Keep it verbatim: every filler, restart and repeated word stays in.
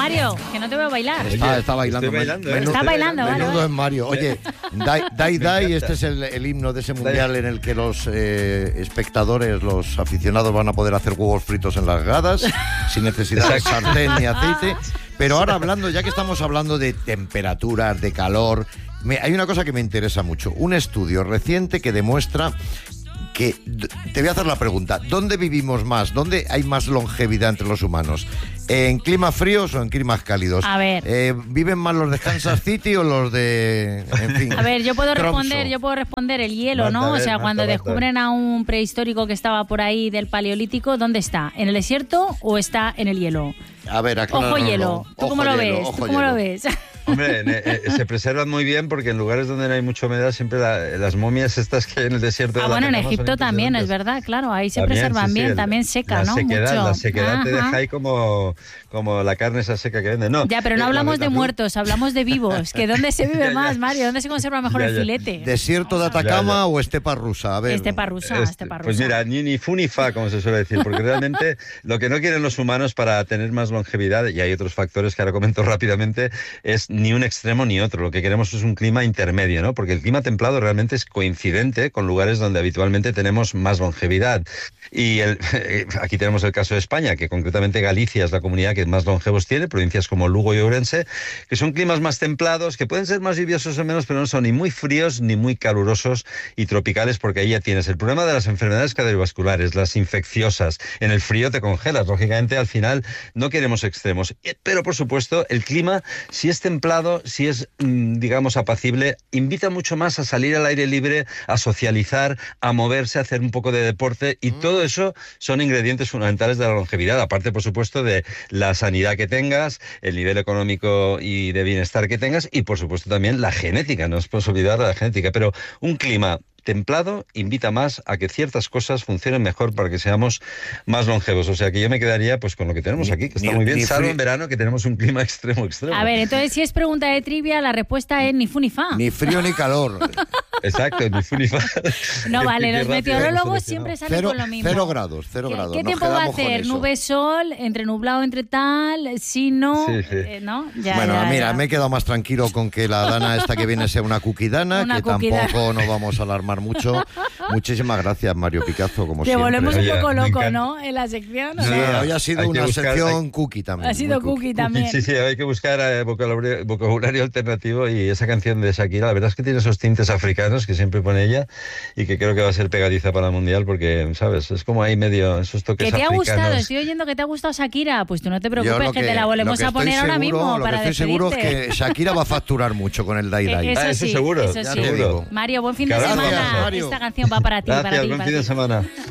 Mario, que no te veo bailar. Está, está bailando. bailando, ¿eh? Menudo, Está bailando, vale, menudo vale. es Mario. Oye, Dai Dai, Dai este es el, el himno de ese mundial en el que los eh, espectadores, los aficionados van a poder hacer huevos fritos en las gradas sin necesidad de sartén ni aceite. Pero ahora hablando, ya que estamos hablando de temperaturas, de calor, me, hay una cosa que me interesa mucho. Un estudio reciente que demuestra que, te voy a hacer la pregunta, ¿dónde vivimos más? ¿Dónde hay más longevidad entre los humanos? ¿En climas fríos o en climas cálidos? A ver. Eh, ¿Viven más los de Kansas City o los de, en fin? A ver, yo puedo Tromso? responder, yo puedo responder el hielo, Marta, ¿no? a O ver, sea, Marta, cuando Marta. descubren a un prehistórico que estaba por ahí del Paleolítico, ¿dónde está? ¿En el desierto o está en el hielo? A ver, acláralo. Ojo hielo. ¿Tú cómo Ojo lo hielo, ves? ojo ¿Tú cómo hielo. lo ves? Hombre, eh, eh, se preservan muy bien porque en lugares donde no hay mucha humedad siempre la, las momias estas que hay en el desierto... Ah, de bueno, en Atacama son Egipto también, es impresionantes. verdad, claro, ahí se También, preservan sí, sí, bien, el- también seca, la ¿no? Sequedad, Mucho. la sequedad te Ajá. deja ahí como, como la carne esa seca que venden. No, Ya, pero no eh, hablamos la- de la- muertos, hablamos de vivos. ¿Que dónde se vive Ya, ya. más, Mario? ¿Dónde se conserva mejor Ya, el ya. filete? ¿Desierto de Atacama Ya, ya. o estepa rusa? A ver. Estepa rusa, Este, estepa rusa. Pues mira, ni, ni fu ni fa, como se suele decir, porque realmente lo que no quieren los humanos para tener más longevidad, y hay otros factores que ahora comento rápidamente, es ni un extremo ni otro. Lo que queremos es un clima intermedio, ¿no? Porque el clima templado realmente es coincidente con lugares donde habitualmente tenemos más longevidad. Y el, aquí tenemos el caso de España, que concretamente Galicia es la comunidad que más longevos tiene, provincias como Lugo y Ourense, que son climas más templados, que pueden ser más lluviosos o menos, pero no son ni muy fríos ni muy calurosos y tropicales, porque ahí ya tienes el problema de las enfermedades cardiovasculares, las infecciosas. En el frío te congelas, lógicamente al final no queremos extremos. Pero por supuesto el clima, si es templado, si es, digamos, apacible, invita mucho más a salir al aire libre, a socializar, a moverse, a hacer un poco de deporte, y todo eso son ingredientes fundamentales de la longevidad, aparte por supuesto de la sanidad que tengas, el nivel económico y de bienestar que tengas, y por supuesto también la genética, no os podemos olvidar de la genética, pero un clima templado invita más a que ciertas cosas funcionen mejor para que seamos más longevos. O sea que yo me quedaría pues con lo que tenemos Ni- aquí, que está ni- muy bien, ni salvo frío. en verano que tenemos un clima extremo, extremo. A ver, entonces si es pregunta de trivia, la respuesta es ni fu ni fa. Ni frío ni calor. Exacto, ni fu ni fa. No vale, Qué los rápido meteorólogos hemos siempre seleccionado. salen Cero, con lo mismo. cero grados, cero ¿Qué, grados. ¿Qué Nos tiempo va a quedamos con hacer? eso. Nube, sol, entre nublado, entre tal, si no, Sí, sí. eh, ¿no? Ya, Bueno, ya, mira, ya. me he quedado más tranquilo con que la Dana esta que viene sea una cuquidana, Una que cuquidana. tampoco nos vamos a alarmar mucho. Muchísimas gracias, Mario Picazo, como Te siempre. volvemos un Oye, poco me loco, encanta. ¿no? En la sección. ¿o Sí, no? hoy ha sido Hay que una buscar- sección cookie también. Ha sido muy cookie también. Sí, sí, hay que buscar eh, vocabulario, vocabulario alternativo, y esa canción de Shakira, la verdad es que tiene esos tintes africanos que siempre pone ella y que creo que va a ser pegadiza para el Mundial porque, ¿sabes? Es como ahí medio esos toques Que te ha africanos. gustado, estoy oyendo que te ha gustado Shakira. Pues tú no te Yo preocupes, lo que, te la volvemos lo que a poner estoy ahora seguro- mismo Lo para que estoy seguro es despedirte. que Shakira va a facturar mucho con el Dai Dai. Eh, eso Ah, eso sí, seguro, eso ya sí. te digo. Mario, buen fin de Gracias, semana. Mario. Esta canción va para ti, para Gracias, ti, buen para fin de ti. semana.